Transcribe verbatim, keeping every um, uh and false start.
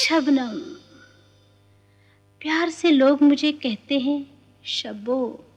शबनम। प्यार से लोग मुझे कहते हैं शब्बो।